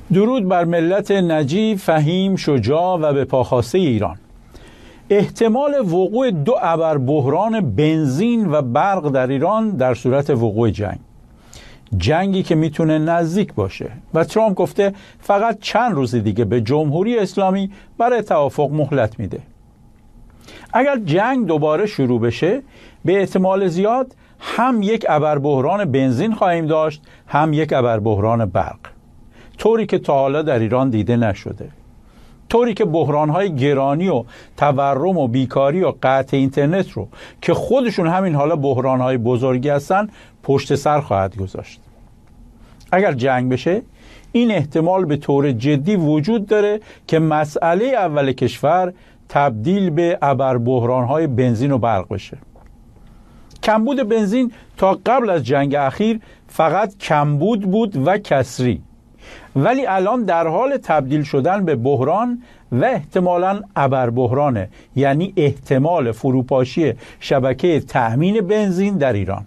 درود بر ملت نجیب، فهیم، شجاع و به پاخواسته ایران. احتمال وقوع 2 ابربحران بنزین و برق در ایران در صورت وقوع جنگی که میتونه نزدیک باشه و ترامپ گفته فقط چند روز دیگه به جمهوری اسلامی برای توافق مهلت میده. اگر جنگ دوباره شروع بشه به احتمال زیاد هم یک ابربحران بنزین خواهیم داشت، هم یک ابربحران برق، طوری که تا حالا در ایران دیده نشده، طوری که بحران‌های گرانی و تورم و بیکاری و قطع اینترنت رو که خودشون همین حالا بحران‌های بزرگی هستن پشت سر خواهد گذاشت. اگر جنگ بشه این احتمال به طور جدی وجود داره که مسئله اول کشور تبدیل به ابربحران‌های بنزین و برق بشه. کمبود بنزین تا قبل از جنگ اخیر فقط کمبود بود و کسری، ولی الان در حال تبدیل شدن به بحران و احتمالاً ابربحرانه، یعنی احتمال فروپاشی شبکه تأمین بنزین در ایران.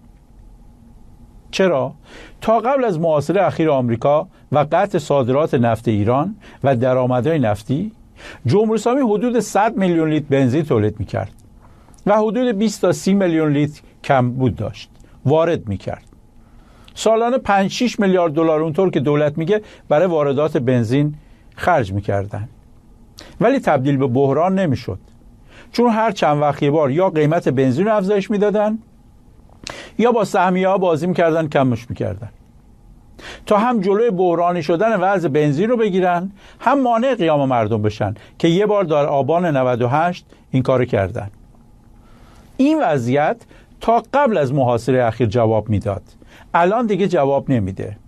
چرا؟ تا قبل از محاصره اخیر آمریکا و قطع صادرات نفت ایران و درآمدهای نفتی، جمهوری اسلامی حدود 100 میلیون لیتر بنزین تولید میکرد و حدود 20 تا 30 میلیون لیتر کمبود داشت وارد میکرد. سالانه 5-6 میلیارد دلار اونطور که دولت میگه برای واردات بنزین خرج میکردن، ولی تبدیل به بحران نمیشد، چون هر چند وقت یه بار یا قیمت بنزین رو افزایش میدادن یا با سهمیه ها بازی میکردن، کمش میکردن تا هم جلوی بحرانی شدن وضع بنزین رو بگیرن، هم مانع قیام مردم بشن که یه بار در آبان 98 این کارو کردن. این وضعیت تا قبل از محاصره اخیر جواب میداد، الان دیگه جواب نمیده.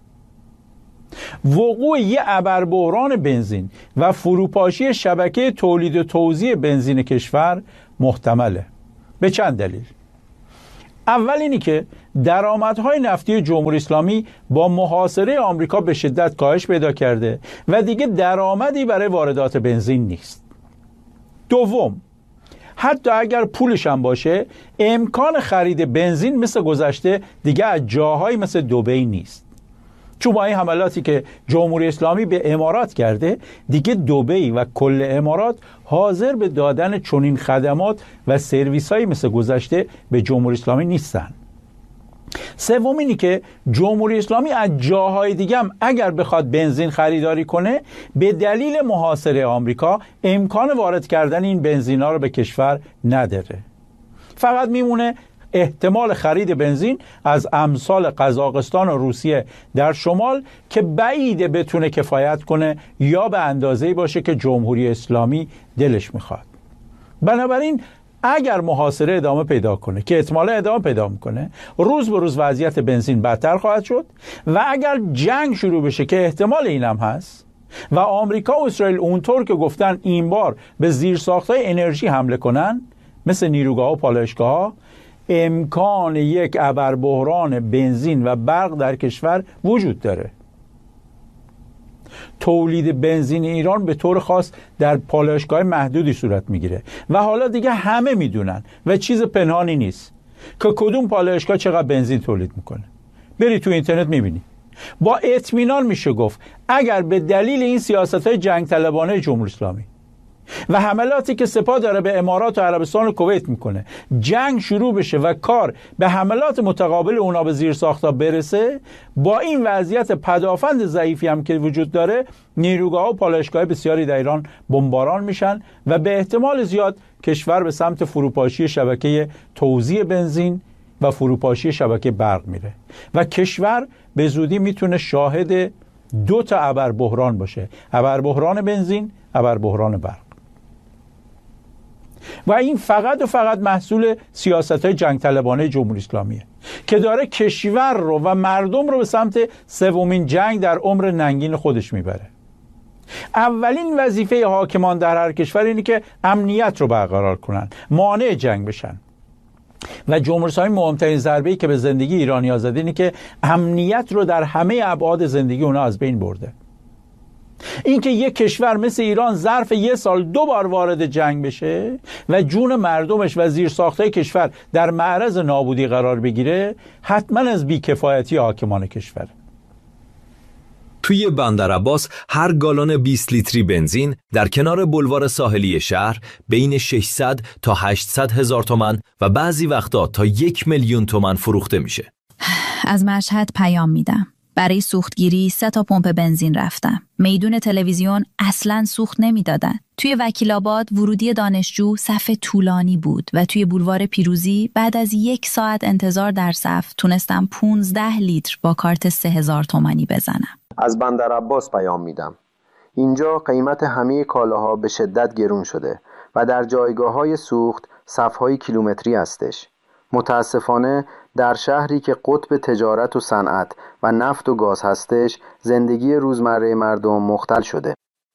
وقوع یه ابربحران بنزین و فروپاشی شبکه تولید و توزیع بنزین کشور محتمله. به چند دلیل. اول اینی که درآمدهای نفتی جمهوری اسلامی با محاصره آمریکا به شدت کاهش پیدا کرده و دیگه درآمدی برای واردات بنزین نیست. دوم، حتی اگر پولش هم باشه امکان خرید بنزین مثل گذشته دیگه از جاهایی مثل دبی نیست، چون با این حملاتی که جمهوری اسلامی به امارات کرده دیگه دبی و کل امارات حاضر به دادن چنین خدمات و سرویسایی مثل گذشته به جمهوری اسلامی نیستن. سوم اینی که جمهوری اسلامی از جاهای دیگه هم اگر بخواد بنزین خریداری کنه به دلیل محاصره آمریکا امکان وارد کردن این بنزینا رو به کشور نداره، فقط میمونه احتمال خرید بنزین از امثال قزاقستان و روسیه در شمال که بعیده بتونه کفایت کنه یا به اندازه‌ای باشه که جمهوری اسلامی دلش میخواد. بنابراین اگر محاصره ادامه پیدا کنه که احتمال ادامه پیدا میکنه، روز به روز وضعیت بنزین بدتر خواهد شد و اگر جنگ شروع بشه که احتمال اینم هست و آمریکا و اسرائیل اونطور که گفتن این بار به زیرساخت‌های انرژی حمله کنن مثل نیروگاه و پالایشگاه، امکان یک ابربحران بنزین و برق در کشور وجود داره. تولید بنزین ایران به طور خاص در پالایشگاه محدودی صورت میگیره و حالا دیگه همه میدونن و چیز پنهانی نیست که کدوم پالایشگاه چقدر بنزین تولید میکنه. بری تو اینترنت میبینی. با اطمینان میشه گفت اگر به دلیل این سیاست‌های جنگ طلبانه جمهوری اسلامی و حملاتی که سپاه داره به امارات و عربستان و کویت میکنه جنگ شروع بشه و کار به حملات متقابل اونا به زیر ساختا برسه، با این وضعیت پدافند ضعیفی هم که وجود داره نیروگاه و پالایشگاه بسیاری در ایران بمباران میشن و به احتمال زیاد کشور به سمت فروپاشی شبکه توزیع بنزین و فروپاشی شبکه برق میره و کشور به زودی میتونه شاهد 2 تا ابربحران باشه، ابربحران بنزین، ابربحران برق. و این فقط و فقط محصول سیاست‌های جنگ طلبانه جمهوری اسلامیه که داره کشور رو و مردم رو به سمت سومین جنگ در عمر ننگین خودش میبره. اولین وظیفه حاکمان در هر کشور اینه که امنیت رو برقرار کنن، مانع جنگ بشن و جمهوری اسلامی مهمترین ضربه‌ای که به زندگی ایرانی‌ها زده اینه که امنیت رو در همه ابعاد زندگی اونها از بین برده. اینکه یک کشور مثل ایران ظرف 1 سال 2 بار وارد جنگ بشه و جون مردمش و زیرساختهای کشور در معرض نابودی قرار بگیره، حتما از بیکفایتی حاکمان کشور. توی بندرعباس هر گالن 20 لیتری بنزین در کنار بلوار ساحلی شهر بین 600 تا 800 هزار تومان و بعضی وقتا تا 1 میلیون تومان فروخته میشه. از مشهد پیام میدم. برای سوختگیری 3 تا پمپ بنزین رفتم. میدون تلویزیون اصلاً سوخت نمیدادن. توی وکیل‌آباد ورودی دانشجو صف طولانی بود و توی بولوار پیروزی بعد از 1 ساعت انتظار در صف تونستم 15 لیتر با کارت 3000 تومانی بزنم. از بندرعباس پیام میدم. اینجا قیمت همه کالاها به شدت گرون شده و در جایگاه‌های سوخت صف‌های کیلومتری هستش. متاسفانه در شهری که قطب تجارت و صنعت و نفت و گاز هستش، زندگی روزمره مردم مختل شده.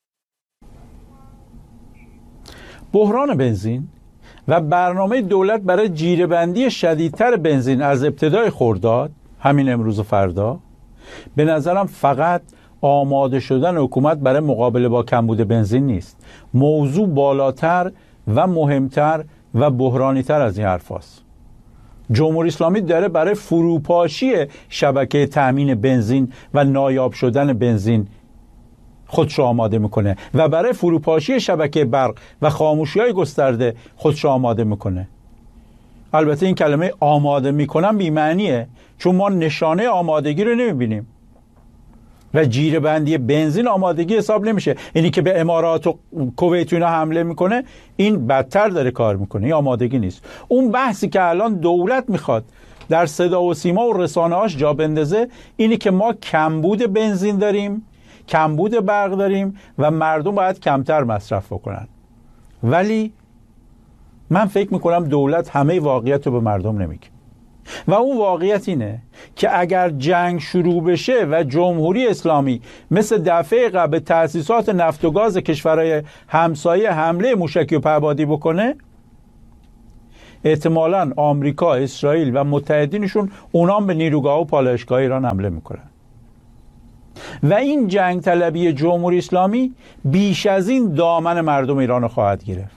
بحران بنزین و برنامه دولت برای جیره‌بندی شدیدتر بنزین از ابتدای خرداد، همین امروز و فردا، به نظرم فقط آماده شدن حکومت برای مقابله با کمبود بنزین نیست. موضوع بالاتر و مهمتر و بحرانی‌تر از این حرف هست. جمهوری اسلامی داره برای فروپاشی شبکه تأمین بنزین و نایاب شدن بنزین خودش رو آماده میکنه و برای فروپاشی شبکه برق و خاموشی‌های گسترده خودش رو آماده میکنه. البته این کلمه آماده میکنم بی‌معنیه، چون ما نشانه آمادگی رو نمیبینیم و جیره‌بندی بنزین آمادگی حساب نمیشه. اینی که به امارات و کویت اینا حمله میکنه، این بدتر داره کار میکنه، این آمادگی نیست. اون بحثی که الان دولت میخواد در صدا و سیما و رسانه‌هاش جا بندازه اینی که ما کمبود بنزین داریم، کمبود برق داریم و مردم باید کمتر مصرف بکنن. ولی من فکر میکنم دولت همه واقعیت رو به مردم نمیگه و اون واقعیت اینه که اگر جنگ شروع بشه و جمهوری اسلامی مثل دفعه قبل به تأسیسات نفت و گاز کشورهای همسایه حمله موشکی و پهپادی بکنه، احتمالاً آمریکا، اسرائیل و متحدینشون اونام به نیروگاه و پالایشگاه ایران حمله میکنن و این جنگ طلبی جمهوری اسلامی بیش از این دامن مردم ایران رو خواهد گرفت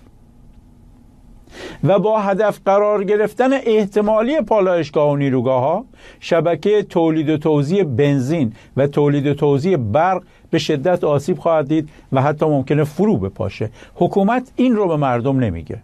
و با هدف قرار گرفتن احتمالی پالایشگاه و نیروگاه ها، شبکه تولید و توزیع بنزین و تولید و توزیع برق به شدت آسیب خواهد دید و حتی ممکنه فرو بپاشه. حکومت این رو به مردم نمیگه،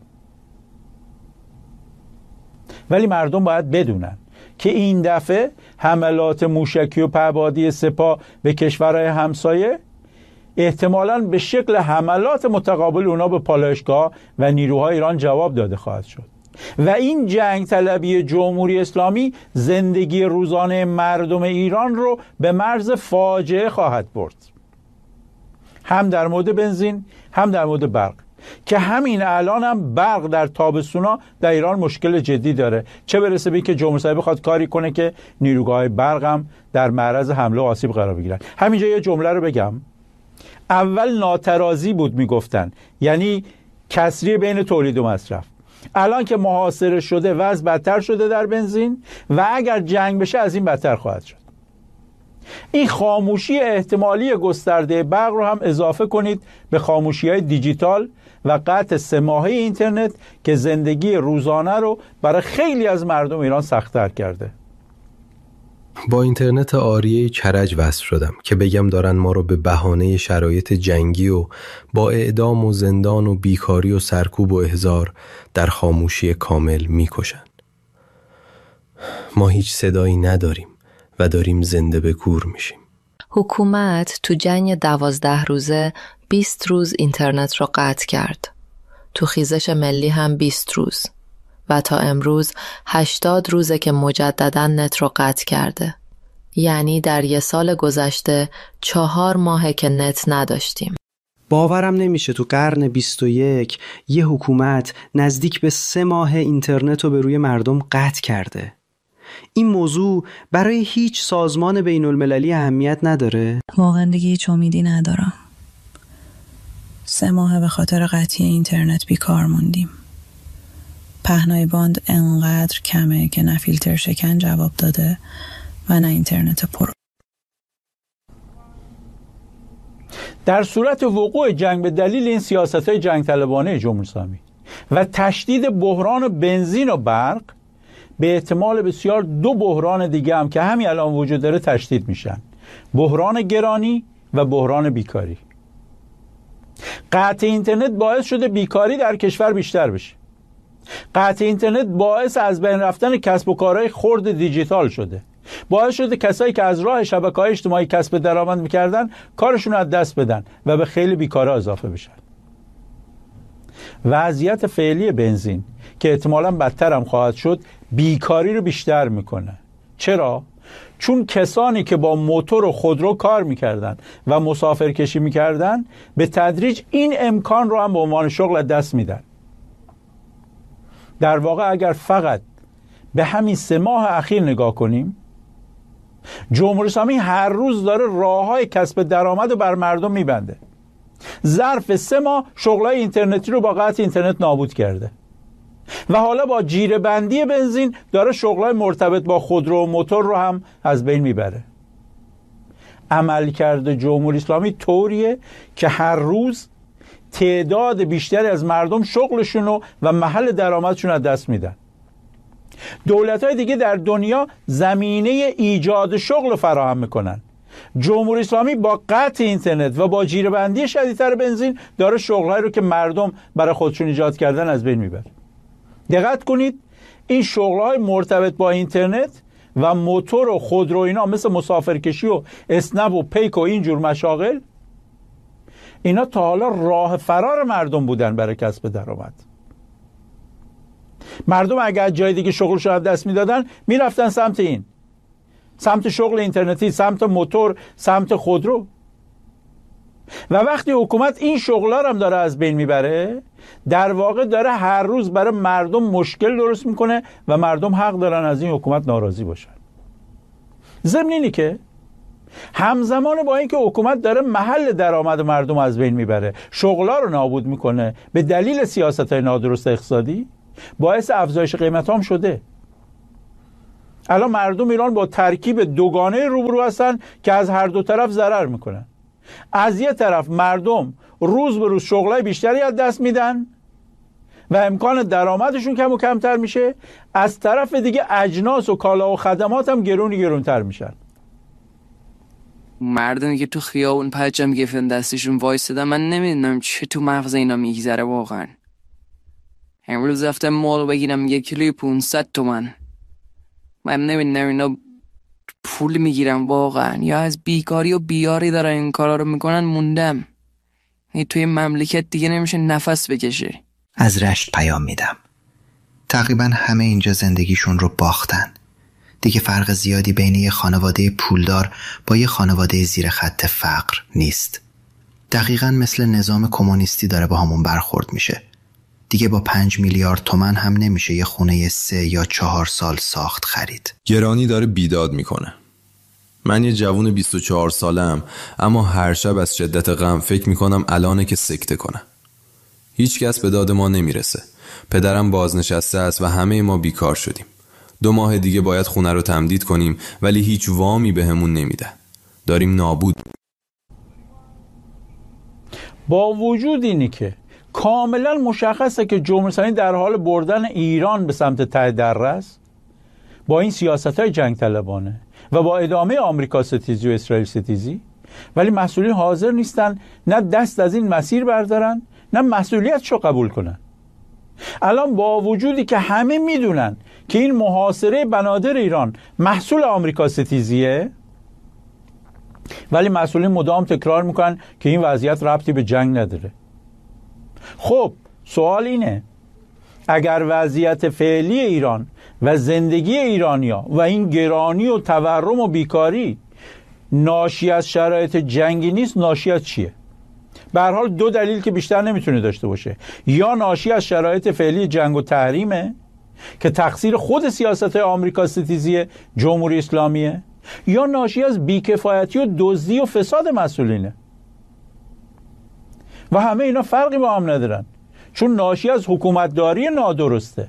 ولی مردم باید بدونن که این دفعه حملات موشکی و پهپادی سپاه به کشورهای همسایه احتمالاً به شکل حملات متقابل اونا به پالایشگاه و نیروهای ایران جواب داده خواهد شد و این جنگ طلبی جمهوری اسلامی زندگی روزانه مردم ایران رو به مرز فاجعه خواهد برد، هم در مورد بنزین هم در مورد برق، که همین الان هم برق در تابستونا در ایران مشکل جدی داره، چه برسه به که جمهوری اسلامی بخواد کاری کنه که نیروگاه برق هم در معرض حمله و آسیب قرار بگیرن. همینجا یه جمله رو بگم. اول ناترازی بود میگفتن، یعنی کسری بین تولید و مصرف. الان که محاصره شده وضع بدتر شده در بنزین و اگر جنگ بشه از این بدتر خواهد شد. این خاموشی احتمالی گسترده برق رو هم اضافه کنید به خاموشی‌های دیجیتال و قطع 3 ماهه اینترنت که زندگی روزانه رو برای خیلی از مردم ایران سخت‌تر کرده. با اینترنت عاریه کرج وصل شدم که بگم دارن ما رو به بهانه شرایط جنگی و با اعدام و زندان و بیکاری و سرکوب و احضار در خاموشی کامل میکشن. ما هیچ صدایی نداریم و داریم زنده به گور میشیم. حکومت تو جنگ 12 روزه 20 روز اینترنت رو قطع کرد. تو خیزش ملی هم 20 روز. و تا امروز 80 روزه که مجدداً نت رو قطع کرده. یعنی در 1 سال گذشته 4 ماهه که نت نداشتیم. باورم نمیشه تو قرن 21 یه حکومت نزدیک به 3 ماه اینترنت رو به روی مردم قطع کرده. این موضوع برای هیچ سازمان بین المللی اهمیت نداره؟ واقعا دیگه هیچ امیدی ندارم. 3 ماه به خاطر قطعی اینترنت بیکار موندیم. پهنای باند انقدر کمه که نه فیلتر شکن جواب داده و نه اینترنت پر. در صورت وقوع جنگ به دلیل این سیاست‌های جنگ طلبانه جمهوری اسلامی و تشدید بحران بنزین و برق، به احتمال بسیار 2 بحران دیگه هم که همین الان وجود داره تشدید میشن. بحران گرانی و بحران بیکاری. قطع اینترنت باعث شده بیکاری در کشور بیشتر بشه. قطع اینترنت باعث از بین رفتن کسب و کارهای خرد دیجیتال شده. باعث شده کسایی که از راه شبکه‌های اجتماعی کسب درآمد می‌کردن کارشون رو از دست بدن و به خیلی بیکارا اضافه بشن. وضعیت فعلی بنزین که احتمالاً بدتر هم خواهد شد بیکاری رو بیشتر میکنه. چرا؟ چون کسانی که با موتور و خودرو کار میکردن و مسافرکشی میکردن به تدریج این امکان رو هم به عنوان شغل از دست میدن. در واقع اگر فقط به همین 3 ماه اخیر نگاه کنیم، جمهوری اسلامی هر روز داره راه‌های کسب درآمد رو بر مردم میبنده. ظرف 3 ماه شغلای اینترنتی رو با قطع اینترنت نابود کرده و حالا با جیره‌بندی بنزین داره شغلای مرتبط با خودرو و موتور رو هم از بین میبره. عملکرد جمهوری اسلامی طوریه که هر روز تعداد بیشتری از مردم شغلشون و محل درآمدشون از دست میدن. دولت‌های دیگه در دنیا زمینه ایجاد شغل فراهم میکنن. جمهوری اسلامی با قطع اینترنت و با جیره‌بندی شدیدتر بنزین داره شغل‌هایی رو که مردم برای خودشون ایجاد کردن از بین میبره. دقت کنید، این شغل‌های مرتبط با اینترنت و موتور و خودرو اینا مثل مسافرکشی و اسنپ و پیک و اینجور مشاغل، اینا تا حالا راه فرار مردم بودن برای کسب درآمد. مردم اگر جای دیگه شغلش رو از دست میدادن میرفتن سمت این، سمت شغل اینترنتی، سمت موتور، سمت خودرو. و وقتی حکومت این شغل‌ها رو هم داره از بین میبره، در واقع داره هر روز برای مردم مشکل درست میکنه و مردم حق دارن از این حکومت ناراضی باشن. ضمن اینی که همزمان با اینکه حکومت داره محل درآمد مردم از بین میبره، شغل‌ها رو نابود میکنه به دلیل سیاست‌های نادرست اقتصادی، باعث افزایش قیمت‌ها هم شده. الان مردم ایران با ترکیب دوگانه روبرو هستن که از هر دو طرف ضرر میکنن. از یه طرف مردم روز به روز شغلای بیشتری از دست میدن و امکان درآمدشون کم و کمتر میشه، از طرف دیگه اجناس و کالا و خدمات هم گرونتر میشن. مردمی که تو خیابون پرچم گرفتن دستشون وایسادن، من نمیدونم چه تو مغز اینا میگذره واقعا. امروز رفتم مال بگیرم 1 کیلوی 500 تومن. من نمیدونم اینا پول میگیرم واقعا یا از بیکاری و بیاری دارن این کارا رو میکنن. موندم توی مملکت دیگه نمیشه نفس بکشه. از رشت پیام میدم. تقریبا همه اینجا زندگیشون رو باختن. دیگه فرق زیادی بین یه خانواده پولدار با یه خانواده زیر خط فقر نیست. دقیقاً مثل نظام کمونیستی داره با همون برخورد میشه. دیگه با 5 میلیارد تومن هم نمیشه یه خونه 3 یا 4 سال ساخت خرید. گرانی داره بیداد میکنه. من یه جوون 24 سالم، اما هر شب از شدت غم فکر میکنم الانه که سکته کنم. هیچ کس به داد ما نمیرسه. پدرم بازنشسته است و همه ما بیکار شدیم. 2 ماه دیگه باید خونه رو تمدید کنیم ولی هیچ وامی بهمون نمیده. داریم نابود. با وجود اینی که کاملا مشخصه که جمهوری اسلامی در حال بردن ایران به سمت ته دره است، با این سیاست‌های جنگ طلبانه و با ادامه آمریکا ستیزی و اسرائیل ستیزی، ولی مسئولین حاضر نیستن نه دست از این مسیر بردارن نه مسئولیتشو قبول کنن. الان با وجودی که همه میدونن که این محاصره بنادر ایران محصول آمریکا ستیزیه، ولی مسئولین مدام تکرار میکنن که این وضعیت ربطی به جنگ نداره. خب سوال اینه، اگر وضعیت فعلی ایران و زندگی ایرانیا و این گرانی و تورم و بیکاری ناشی از شرایط جنگی نیست، ناشی از چیه؟ به هر حال 2 دلیل که بیشتر نمیتونه داشته باشه. یا ناشی از شرایط فعلی جنگ و تحریمه که تقصیر خود سیاست آمریکا ستیزی جمهوری اسلامیه، یا ناشی از بیکفایتی و دزدی و فساد مسئولینه. و همه اینا فرقی با هم ندارن، چون ناشی از حکومتداری نادرسته.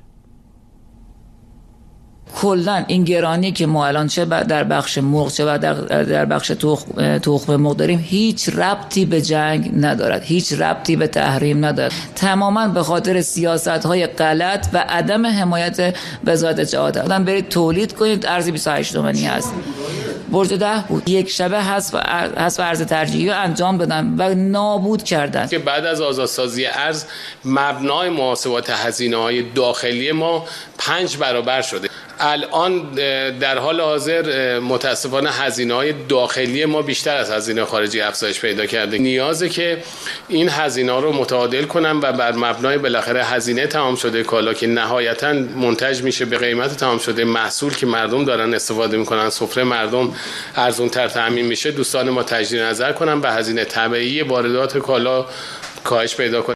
کلا این گرانی که ما الان چه در بخش مرغ چه در بخش تخم مرغ داریم هیچ ربطی به جنگ ندارد، هیچ ربطی به تحریم ندارد. تماما به خاطر سیاست‌های غلط و عدم حمایت وزارت جهاد. الان برید تولید کنید، ارز 28 تومانی هست. برج 10 بود. یک شبه حذف ارز ترجیحی رو انجام دادن و نابود کردن. که بعد از آزادسازی ارز مبنای محاسبات هزینه‌های داخلی ما 5 برابر شده. الان در حال حاضر متاسفانه هزینه‌های داخلی ما بیشتر از هزینه خارجی افزایش پیدا کرده. نیازه که این هزینه‌ها رو متعادل کنن و بر مبنای بالاخره هزینه تمام شده کالا که نهایتاً منتج میشه به قیمت تمام شده محصول که مردم دارن استفاده میکنن، سفره مردم ارزان‌تر تامین میشه، دوستان ما تجدید نظر کنن به هزینه طبیعی واردات کالا کاهش پیدا کنه.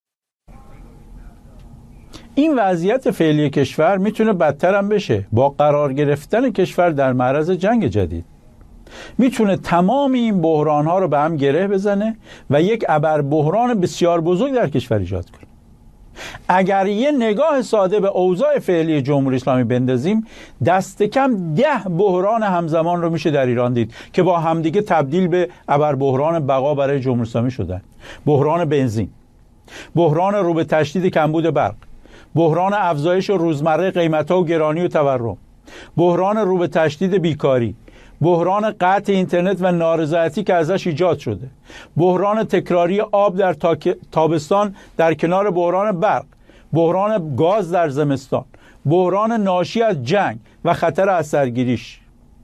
این وضعیت فعلی کشور میتونه بدتر هم بشه با قرار گرفتن کشور در معرض جنگ جدید. میتونه تمام این بحران‌ها رو به هم گره بزنه و یک ابر بحران بسیار بزرگ در کشور ایجاد کنه. اگر یه نگاه ساده به اوضاع فعلی جمهوری اسلامی بندازیم، دست کم 10 بحران همزمان رو میشه در ایران دید که با همدیگه تبدیل به ابر بحران بقا برای جمهوری اسلامی شدن. بحران بنزین، بحران رو به تشدید کمبود برق، بحران افزایش روزمره قیمت‌ها و گرانی و تورم، بحران رو به تشدید بیکاری، بحران قطع اینترنت و نارضایتی که ازش ایجاد شده، بحران تکراری آب در تابستان در کنار بحران برق، بحران گاز در زمستان، بحران ناشی از جنگ و خطر از سرگیریش،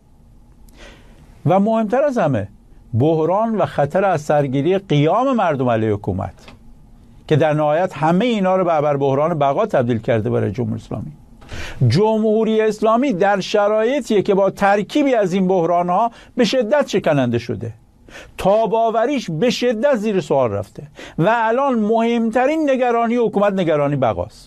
و مهمتر از همه بحران و خطر از سرگیری قیام مردم علیه حکومت که در نهایت همه اینا رو به ابر بحران بقا تبدیل کرده برای جمهوری اسلامی. جمهوری اسلامی در شرایطیه که با ترکیبی از این بحران‌ها به شدت شکننده شده، تاباوریش به شدت زیر سوال رفته و الان مهمترین نگرانی حکومت نگرانی بقاست.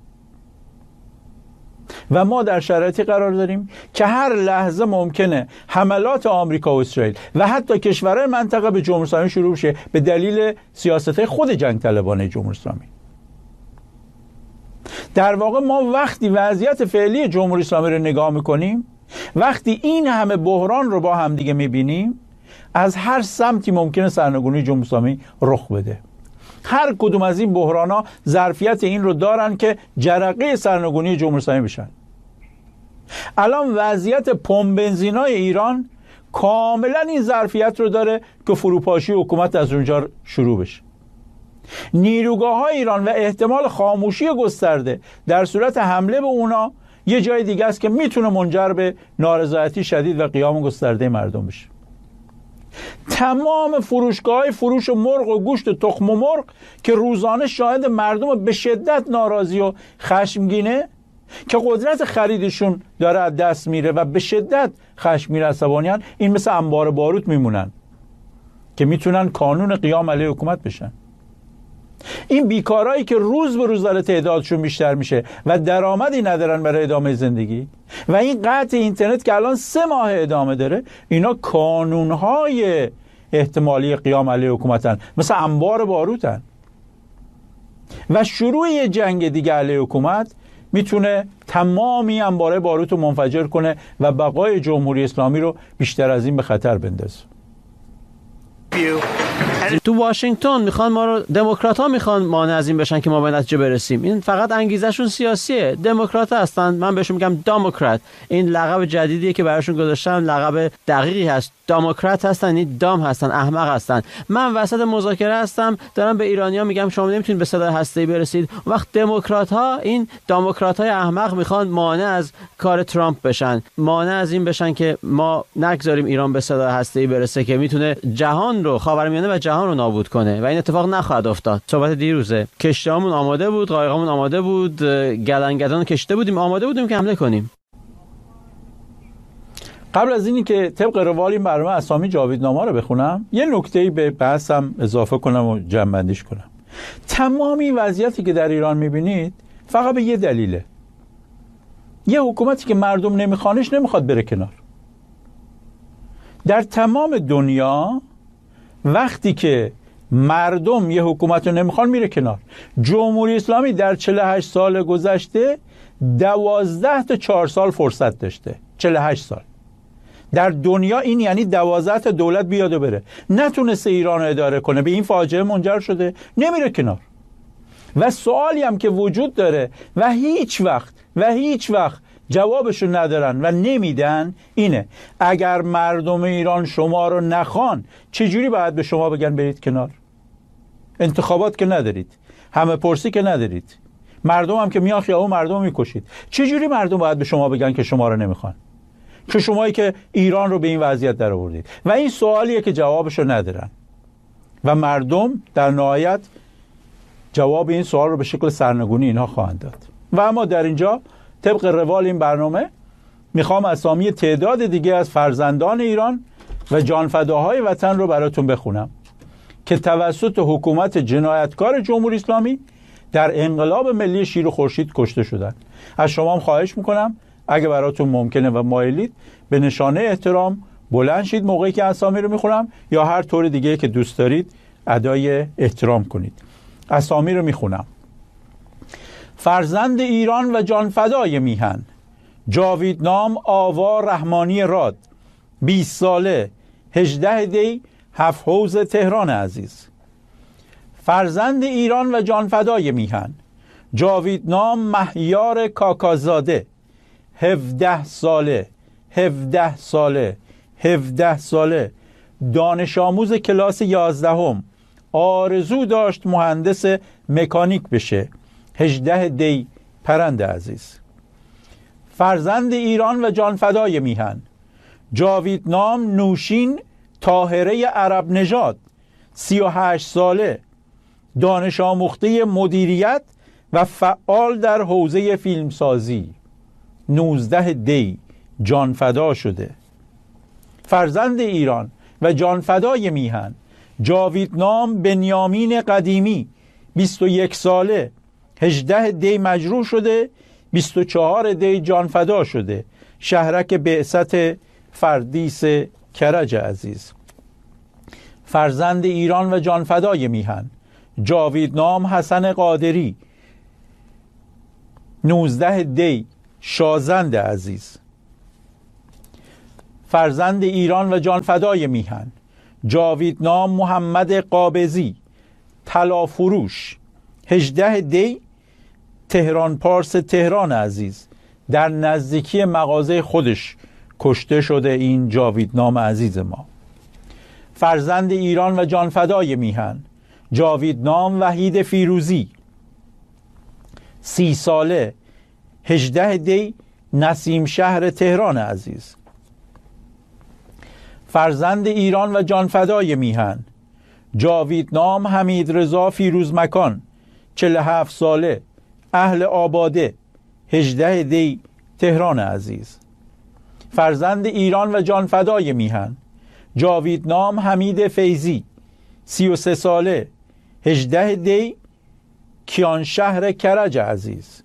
و ما در شرایطی قرار داریم که هر لحظه ممکنه حملات آمریکا و اسرائیل و حتی کشورهای منطقه به جمهوری اسلامی شروع بشه به دلیل سیاست‌های خود جنگ طلبانه جمهوری اسلامی. در واقع ما وقتی وضعیت فعلی جمهوری اسلامی رو نگاه میکنیم، وقتی این همه بحران رو با هم دیگه میبینیم، از هر سمتی ممکنه سرنگونی جمهوری اسلامی رخ بده. هر کدوم از این بحران‌ها ظرفیت این رو دارن که جرقه سرنگونی جمهوری اسلامی بشن. الان وضعیت پمپ بنزینای ایران کاملا این ظرفیت رو داره که فروپاشی حکومت از اونجا شروع بشه. نیروگاه‌های ایران و احتمال خاموشی گسترده در صورت حمله به اونا یه جای دیگه است که میتونه منجر به نارضایتی شدید و قیام گسترده مردم بشه. تمام فروشگاه‌های فروش مرغ و گوشت تخم و مرغ که روزانه شاهد مردم به شدت ناراضی و خشمگینه که قدرت خریدشون داره از دست میره و به شدت خشمگین عصبانیان، این مثل انبار باروت میمونن که میتونن کانون قیام علیه حکومت بشن. این بیکارایی که روز به روز داره تعدادشون بیشتر میشه و درآمدی ندارن برای ادامه زندگی، و این قطع اینترنت که الان 3 ماه ادامه داره، اینا کانونهای احتمالی قیام علیه حکومتن، مثل انبار باروتن. و شروع یه جنگ دیگه علیه حکومت میتونه تمامی انبار باروت رو منفجر کنه و بقای جمهوری اسلامی رو بیشتر از این به خطر بندازه. تو واشنگتن میخوان ما رو، دموکرات‌ها میخوان مانع از این بشن که ما به نتیجه برسیم. این فقط انگیزشون سیاسیه. دموکرات هستن، من بهشون میگم دموکرات. این لقب جدیدیه که براشون گذاشتن، لقب دقیقی هست. دموکرات هستن، این دام هستن، احمق هستن. من وسط مذاکره هستم، دارم به ایرانی‌ها میگم شما نمیتونید به سلاح هسته‌ای برسید. وقت دموکرات‌ها، این دموکرات‌های احمق میخوان مانع از کار ترامپ بشن، مانع از این بشن که ما نگذاریم ایران به سلاح هسته‌ای برسه که میتونه جهان رو، خاورمیانه و جهان رو نابود کنه، و این اتفاق نخواهد افتاد. صحبت دیروزه، کشتیامون آماده بود، قایقامون آماده بود، گلنگدان کشته بودیم، آماده بودیم که حمله کنیم. قبل از اینی که طبق روال این برنامه اسامی جاویدنامه رو بخونم، یه نکته‌ای به بحثم اضافه کنم و جمع‌بندیش کنم. تمامی وضعیتی که در ایران می‌بینید فقط به یه دلیله. یه حکومتی که مردم نمیخوانش نمیخواد بره کنار. در تمام دنیا وقتی که مردم یه حکومت رو نمیخوان میره کنار. جمهوری اسلامی در 48 سال گذشته 12 تا 4 سال فرصت داشته. 48 سال در دنیا، این یعنی 12 تا دولت بیاد و بره، نتونسته ایران رو اداره کنه، به این فاجعه منجر شده، نمیره کنار. و سوالی هم که وجود داره و هیچ وقت جوابشو ندارن و نمیدن اینه: اگر مردم ایران شما رو نخوان چجوری باید به شما بگن برید کنار؟ انتخابات که ندارید، همه پرسی که ندارید، مردم هم که میان خیابون مردم میکشید. چجوری مردم باید به شما بگن که شما رو نمیخوان، که شمایی که ایران رو به این وضعیت در آوردید؟ و این سوالیه که جوابشو ندارن و مردم در نهایت جواب این سوال رو به شکل سرنگونی اینها خواهند داد. و اما در اینجا طبق روال این برنامه میخوام اسامی تعداد دیگه از فرزندان ایران و جانفداهای وطن رو براتون بخونم که توسط حکومت جنایتکار جمهوری اسلامی در انقلاب ملی شیر و خورشید کشته شدن. از شما هم خواهش میکنم اگه براتون ممکنه و مایلید به نشانه احترام بلند شید موقعی که اسامی رو میخونم، یا هر طور دیگه که دوست دارید ادای احترام کنید. اسامی رو میخونم: فرزند ایران و جانفدای میهن: جاویدنام آوا رحمانی راد، 20 ساله، 18 دی، 7 حوض تهران عزیز. فرزند ایران و جانفدای میهن: جاویدنام مهیار کاکازاده، 17 ساله، 17 ساله، 17 ساله، دانش آموز کلاس 11م، آرزو داشت مهندس مکانیک بشه، 18 دی، پرند عزیز. فرزند ایران و جانفدای میهن: جاویدنام نوشین طاهره عرب نژاد، 38 ساله، دانش آموخته مدیریت و فعال در حوزه فیلمسازی، 19 دی، جانفدا شده. فرزند ایران و جانفدای میهن: جاویدنام بنیامین قدیمی، 21 ساله، 18 دی مجروح شده، 24 دی جانفدا شده، شهرک بعثت فردیس کرج عزیز. فرزند ایران و جانفدای میهن: جاویدنام حسن قادری، 19 دی، شازند عزیز. فرزند ایران و جانفدای میهن: جاویدنام محمد قابضی، طلافروش، 18 دی، تهران پارس تهران عزیز. در نزدیکی مغازه خودش کشته شده این جاویدنام عزیز ما. فرزند ایران و جانفدای میهن: جاویدنام وحید فیروزی، 30 ساله، 18 دی، نسیم شهر تهران عزیز. فرزند ایران و جانفدای میهن: جاویدنام حمید رضا فیروز مکان، 47 ساله، اهل آباده، 18 دی، تهران عزیز. فرزند ایران و جانفدای میهن: جاویدنام حمید فیضی، 33 ساله، 18 دی، کیان شهر کرج عزیز.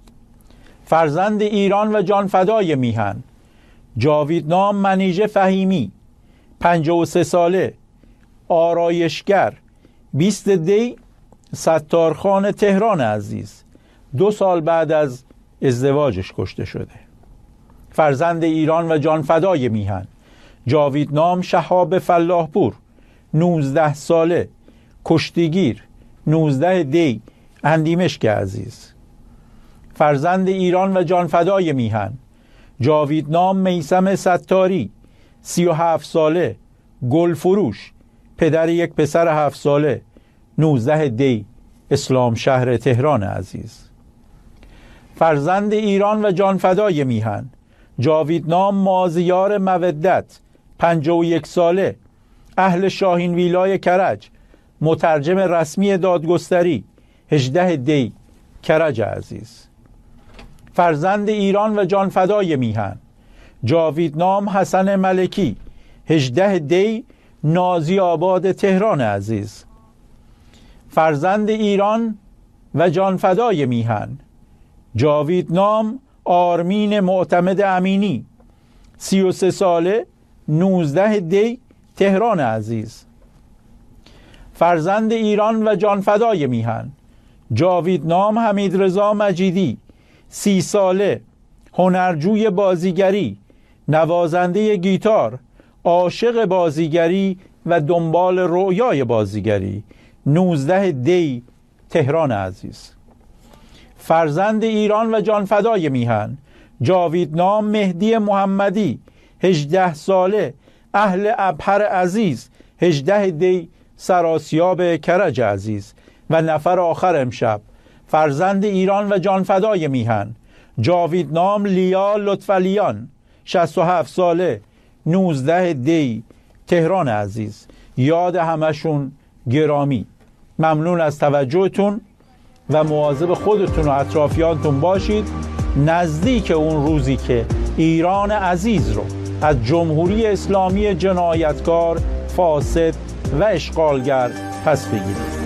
فرزند ایران و جانفدای میهن: جاویدنام منیژه فهیمی، 53 ساله، آرایشگر، 20 دی، ستارخان تهران عزیز. 2 سال بعد از ازدواجش کشته شده. فرزند ایران و جانفدای میهن: جاویدنام شهاب فلاحپور، 19 ساله، کشتیگیر، 19 دی، اندیمشک عزیز. فرزند ایران و جانفدای میهن: جاویدنام میثم ستاری، 37 ساله، گلفروش، پدر یک پسر 7 ساله، 19 دی، اسلام شهر تهران عزیز. فرزند ایران و جانفدای میهن: جاویدنام مازیار مودت، 51 ساله، اهل شاهین ویلای کرج، مترجم رسمی دادگستری، 18 دی، کرج عزیز. فرزند ایران و جانفدای میهن: جاویدنام حسن ملکی، 18 دی، نازی آباد تهران عزیز. فرزند ایران و جانفدای میهن: جاویدنام آرمین معتمد امینی، 33 ساله، 19 دی، تهران عزیز. فرزند ایران و جانفدای میهن: جاویدنام حمید رضا مجیدی، 30 ساله، هنرجوی بازیگری، نوازنده گیتار، عاشق بازیگری و دنبال رؤیای بازیگری، 19 دی، تهران عزیز. فرزند ایران و جانفدای میهن: جاویدنام مهدی محمدی 18 ساله، اهل ابهر عزیز 18 دی سراسیاب کرج عزیز. و نفر آخر امشب فرزند ایران و جانفدای میهن جاویدنام لیا لطفعلیان 67 ساله، 19 دی تهران عزیز. یاد همشون گرامی. ممنون از توجهتون و مواظب خودتون و اطرافیانتون باشید. نزدیک اون روزی که ایران عزیز رو از جمهوری اسلامی جنایتکار، فاسد و اشغالگر پس بگیرید.